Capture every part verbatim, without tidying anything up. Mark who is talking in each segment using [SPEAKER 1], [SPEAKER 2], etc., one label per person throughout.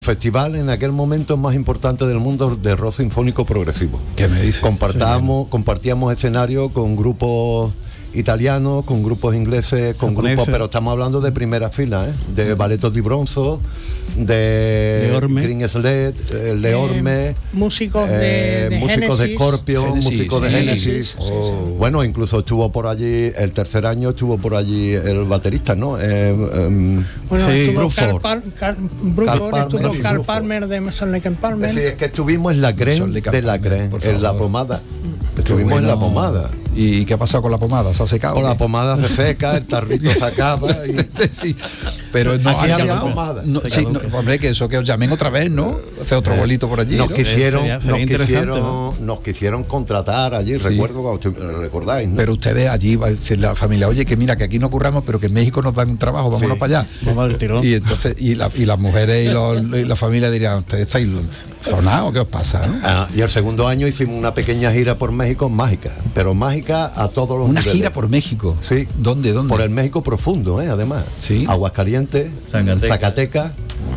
[SPEAKER 1] Festival en aquel momento más importante del mundo de rock sinfónico progresivo.
[SPEAKER 2] ¿Qué me dices?
[SPEAKER 1] Compartábamos, compartíamos escenario con grupos italianos, con grupos ingleses, con
[SPEAKER 3] Japoneses.
[SPEAKER 1] grupos, pero estamos hablando de primera fila, ¿eh? De Balletto di Bronzo, de
[SPEAKER 3] Leorme.
[SPEAKER 1] Green Sled, eh, Leorme,
[SPEAKER 4] Eh, músicos
[SPEAKER 1] eh,
[SPEAKER 4] de, de
[SPEAKER 1] músicos de
[SPEAKER 4] Genesis.
[SPEAKER 1] Scorpion,
[SPEAKER 2] Genesis,
[SPEAKER 1] músicos de
[SPEAKER 2] sí,
[SPEAKER 1] Genesis.
[SPEAKER 2] sí, sí, sí.
[SPEAKER 1] Bueno, incluso estuvo por allí, el tercer año estuvo por allí el baterista, ¿no? Eh, em,
[SPEAKER 4] Bueno,
[SPEAKER 3] Sí,
[SPEAKER 4] estuvo Carl,
[SPEAKER 1] Bruford.
[SPEAKER 4] Par- Carl- Bruford,
[SPEAKER 1] Carl Palmer,
[SPEAKER 4] estuvo
[SPEAKER 1] sí,
[SPEAKER 4] Carl
[SPEAKER 1] Bruford.
[SPEAKER 4] Palmer de Mason Lake and Palmer.
[SPEAKER 1] Es decir, es que estuvimos en la creen
[SPEAKER 2] Son de
[SPEAKER 1] de la
[SPEAKER 2] Palmer,
[SPEAKER 1] creen,
[SPEAKER 2] por
[SPEAKER 1] en la
[SPEAKER 2] favor.
[SPEAKER 1] pomada. Estuvimos en la
[SPEAKER 2] Bueno.
[SPEAKER 1] pomada.
[SPEAKER 2] ¿Y qué ha pasado con la pomada? ¿Se ha secado?
[SPEAKER 1] Con
[SPEAKER 2] o
[SPEAKER 1] la
[SPEAKER 2] qué?
[SPEAKER 1] pomada se seca, el tarrito se acaba y...
[SPEAKER 2] Pero no
[SPEAKER 1] Aquí
[SPEAKER 2] han
[SPEAKER 1] había
[SPEAKER 2] llamado.
[SPEAKER 1] pomada.
[SPEAKER 2] No, sí, no, hombre, que eso que os llamen otra vez, ¿no? Hace otro bolito por allí,
[SPEAKER 1] Nos
[SPEAKER 2] ¿no?
[SPEAKER 1] quisieron,
[SPEAKER 3] Sería- sería
[SPEAKER 1] nos,
[SPEAKER 3] interesante,
[SPEAKER 1] quisieron
[SPEAKER 3] ¿no?
[SPEAKER 1] nos quisieron contratar allí,
[SPEAKER 2] Sí.
[SPEAKER 1] recuerdo cuando estu- recordáis, ¿no?
[SPEAKER 2] Pero ustedes allí va a decir la familia, oye, que mira, que aquí no curramos, pero que en México nos dan un trabajo, vámonos
[SPEAKER 1] Sí.
[SPEAKER 2] para allá.
[SPEAKER 3] Vamos al tirón.
[SPEAKER 2] Y entonces, y, la- y las mujeres y, los, y la familia dirían, ¿ustedes estáis zonados? ¿Qué os pasa? ¿no?
[SPEAKER 1] Ah, y el segundo año hicimos una pequeña gira por México, mágica, pero mágica a todos los
[SPEAKER 2] Una
[SPEAKER 1] niveles.
[SPEAKER 2] gira por México.
[SPEAKER 1] Sí.
[SPEAKER 2] ¿Dónde? ¿Dónde?
[SPEAKER 1] Por el México profundo, ¿eh? Además.
[SPEAKER 2] Sí.
[SPEAKER 1] Aguascalientes,
[SPEAKER 5] Zacatecas.
[SPEAKER 1] Zacatecas,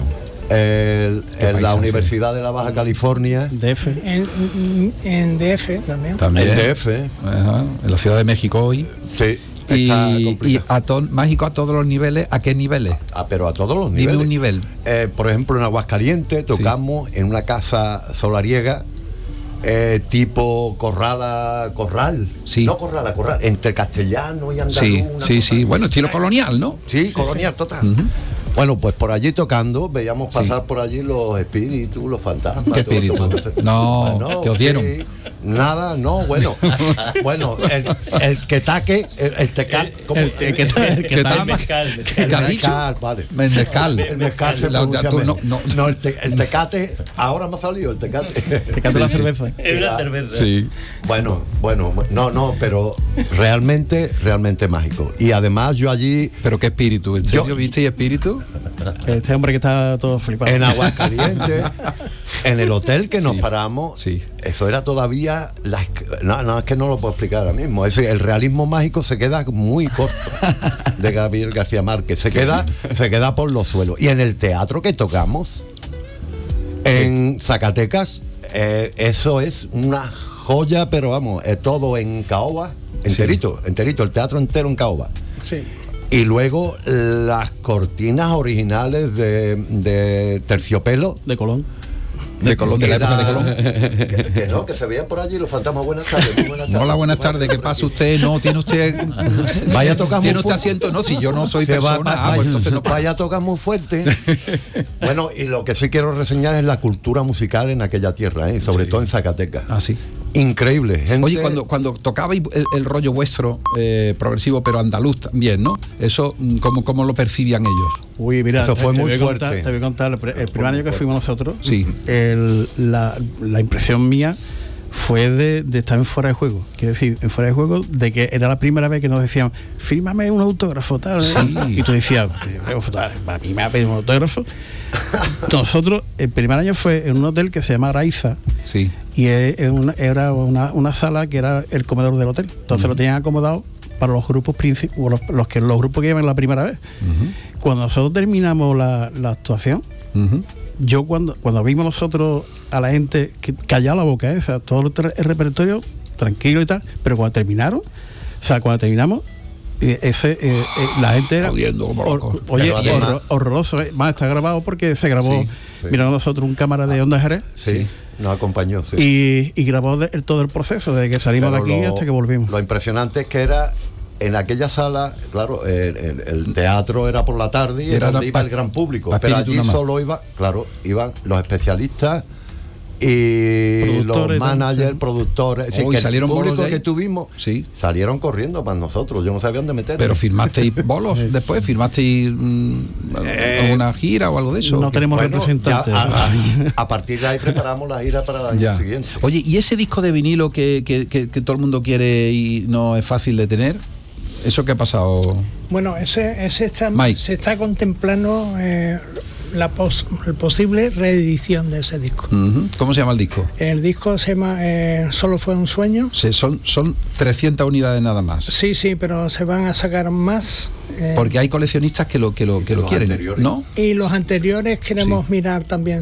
[SPEAKER 1] el-
[SPEAKER 2] Qué
[SPEAKER 1] en la
[SPEAKER 2] paisaje.
[SPEAKER 1] Universidad de la Baja California,
[SPEAKER 3] D F.
[SPEAKER 4] En, en D F también.
[SPEAKER 2] También.
[SPEAKER 1] el D F,
[SPEAKER 2] Ajá, en la Ciudad de México hoy.
[SPEAKER 1] sí,
[SPEAKER 2] Y,
[SPEAKER 1] está
[SPEAKER 2] y
[SPEAKER 1] complicado.
[SPEAKER 2] a to- México a todos los niveles, ¿a qué niveles?
[SPEAKER 1] Ah, pero a todos los
[SPEAKER 2] Dime
[SPEAKER 1] niveles.
[SPEAKER 2] un nivel.
[SPEAKER 1] Eh, por ejemplo, en Aguascalientes tocamos en una casa solariega eh, tipo corrala, corral.
[SPEAKER 2] Sí.
[SPEAKER 1] No corrala, corral, entre castellano y andaluz.
[SPEAKER 2] Sí,
[SPEAKER 1] una
[SPEAKER 2] sí,
[SPEAKER 1] cosa
[SPEAKER 2] sí.
[SPEAKER 1] así.
[SPEAKER 2] Bueno, estilo colonial, ¿no?
[SPEAKER 1] Sí, colonial total. Bueno, pues por allí tocando, veíamos pasar por allí los espíritus, los fantasmas.
[SPEAKER 2] ¿Qué
[SPEAKER 1] todo
[SPEAKER 2] espíritu?
[SPEAKER 1] tomándose-
[SPEAKER 2] No, ¿que os dieron?
[SPEAKER 1] sí, nada, no, bueno. Bueno, el, el que taque, el, el teca- ¿cómo?
[SPEAKER 3] El, el que está, el que
[SPEAKER 2] ¿Qué
[SPEAKER 3] está
[SPEAKER 2] tal?
[SPEAKER 5] mezcal, mezcal.
[SPEAKER 2] ¿Qué ha
[SPEAKER 1] El
[SPEAKER 2] dicho?
[SPEAKER 1] mezcal, vale.
[SPEAKER 2] Mezcal.
[SPEAKER 1] El mezcal se
[SPEAKER 2] La- ya
[SPEAKER 1] pronuncia
[SPEAKER 2] tú no-
[SPEAKER 1] menos.
[SPEAKER 2] no-
[SPEAKER 1] No, el, te- el tecate, ahora me ha salido el tecate.
[SPEAKER 3] Te canta la cerveza.
[SPEAKER 5] Es una cerveza.
[SPEAKER 2] Sí.
[SPEAKER 1] Bueno, bueno, no, no, pero realmente, realmente mágico. Y además yo allí,
[SPEAKER 2] ¿Pero qué espíritu? ¿En serio
[SPEAKER 1] Yo-
[SPEAKER 2] visteis espíritu?
[SPEAKER 3] Este hombre que está todo flipado.
[SPEAKER 1] en Aguascalientes, en el hotel que nos
[SPEAKER 2] Sí,
[SPEAKER 1] paramos,
[SPEAKER 2] sí.
[SPEAKER 1] eso era todavía, la, esc- no, no, es que no lo puedo explicar ahora mismo. Es decir, el realismo mágico se queda muy corto de Gabriel García Márquez, se queda, se queda por los suelos. Y en el teatro que tocamos, en Zacatecas, eh, eso es una joya, pero vamos, es todo en caoba, enterito, enterito, el teatro entero en caoba.
[SPEAKER 4] Sí.
[SPEAKER 1] Y luego las cortinas originales de, de terciopelo.
[SPEAKER 3] De Colón.
[SPEAKER 2] De Colón, de la época de Colón.
[SPEAKER 1] Que, que no, que se veían por allí los fantasmas. Buenas tardes. Muy buenas tardes.
[SPEAKER 2] Hola, buenas tardes. ¿Qué pasa usted? No, tiene usted.
[SPEAKER 1] Vaya a tocar muy
[SPEAKER 2] ¿Tiene usted
[SPEAKER 1] fuerte.
[SPEAKER 2] asiento? No, si yo no soy
[SPEAKER 1] Que va-
[SPEAKER 2] persona.
[SPEAKER 1] va-
[SPEAKER 2] ah, pues
[SPEAKER 1] vaya-
[SPEAKER 2] entonces no
[SPEAKER 1] vaya a tocar muy fuerte. Bueno, y lo que sí quiero reseñar es la cultura musical en aquella tierra, ¿eh? Sobre
[SPEAKER 2] Sí.
[SPEAKER 1] todo en Zacatecas.
[SPEAKER 2] Ah, sí.
[SPEAKER 1] Increíble, gente.
[SPEAKER 2] Oye, cuando, cuando tocabais el, el rollo vuestro eh, progresivo, pero andaluz también, ¿no? Eso, mm, ¿cómo, cómo lo percibían ellos?
[SPEAKER 3] Uy, mira,
[SPEAKER 1] Eso fue
[SPEAKER 3] te- te
[SPEAKER 1] muy
[SPEAKER 3] voy a contar-
[SPEAKER 1] fuerte.
[SPEAKER 3] te voy a contar, el, pri- el primer año que fuimos nosotros,
[SPEAKER 2] Sí.
[SPEAKER 3] el- la, la impresión mía fue de, de estar en fuera de juego. Quiero decir, en fuera de juego, de que era la primera vez que nos decían, fírmame un autógrafo, tal. ¿eh?".
[SPEAKER 2] Sí.
[SPEAKER 3] Y tú decías, a mí me ha pedido un autógrafo. Nosotros, el primer año fue en un hotel que se llama Araiza,
[SPEAKER 2] Sí.
[SPEAKER 3] y es- es una- era una, una sala que era el comedor del hotel. Entonces lo tenían acomodado para los grupos principales, los, los que los grupos que iban la primera vez. Cuando nosotros terminamos la, la actuación,
[SPEAKER 2] Ujú.
[SPEAKER 3] yo cuando cuando vimos nosotros a la gente que callaba la boca, ¿eh? O sea, todo el, ter- el repertorio tranquilo y tal, pero cuando terminaron, o sea, cuando terminamos, eh, ese eh, eh, la gente era
[SPEAKER 2] Aplaudiendo como
[SPEAKER 3] hor-
[SPEAKER 2] locos.
[SPEAKER 3] oye,
[SPEAKER 1] Pero además-
[SPEAKER 3] horror- horroroso, ¿eh? Más está grabado porque se grabó,
[SPEAKER 2] Sí,
[SPEAKER 1] sí.
[SPEAKER 3] mirando nosotros un cámara de Onda Jerez
[SPEAKER 1] Sí, nos acompañó, sí.
[SPEAKER 3] y, y grabó de- el- todo el proceso desde que salimos
[SPEAKER 1] Pero
[SPEAKER 3] de aquí
[SPEAKER 1] lo-
[SPEAKER 3] hasta que volvimos.
[SPEAKER 1] Lo impresionante es que era en aquella sala, claro, el, el- el teatro era por la tarde y
[SPEAKER 2] Era
[SPEAKER 1] era donde
[SPEAKER 2] pa-
[SPEAKER 1] iba el gran público,
[SPEAKER 2] pa
[SPEAKER 1] pero
[SPEAKER 2] espíritu
[SPEAKER 1] allí
[SPEAKER 2] nada más.
[SPEAKER 1] solo iba, claro, iban los especialistas y
[SPEAKER 3] Productores,
[SPEAKER 1] los
[SPEAKER 3] ¿no?
[SPEAKER 1] managers,
[SPEAKER 3] Sí.
[SPEAKER 1] productores, es decir,
[SPEAKER 2] Oh, ¿y
[SPEAKER 1] que
[SPEAKER 2] salieron
[SPEAKER 1] el
[SPEAKER 2] bolos
[SPEAKER 1] público
[SPEAKER 2] de ahí?
[SPEAKER 1] que tuvimos
[SPEAKER 2] Sí.
[SPEAKER 1] salieron corriendo para nosotros, yo no sabía dónde meter.
[SPEAKER 2] Pero firmasteis bolos después, firmasteis mm, alguna gira o algo de eso.
[SPEAKER 3] no tenemos
[SPEAKER 1] Bueno,
[SPEAKER 3] representantes.
[SPEAKER 1] ya, a, a- a partir de ahí preparamos la gira para el año
[SPEAKER 2] Ya.
[SPEAKER 1] siguiente.
[SPEAKER 2] Oye, ¿y ese disco de vinilo que, que, que- que todo el mundo quiere y no es fácil de tener? ¿Eso qué ha pasado?
[SPEAKER 4] Bueno, ese, ese está,
[SPEAKER 2] Mike.
[SPEAKER 4] se está contemplando eh, la pos, el posible reedición de ese disco.
[SPEAKER 2] Uh-huh. ¿Cómo se llama el disco?
[SPEAKER 4] El disco se llama eh, Solo fue un sueño.
[SPEAKER 2] Sí, son, son trescientas unidades nada más.
[SPEAKER 4] Sí, sí, pero se van a sacar más. Eh,
[SPEAKER 2] Porque hay coleccionistas que lo que lo que lo
[SPEAKER 1] Los
[SPEAKER 2] quieren,
[SPEAKER 1] anteriores.
[SPEAKER 2] ¿no?
[SPEAKER 4] y los anteriores queremos
[SPEAKER 2] Sí.
[SPEAKER 4] mirar también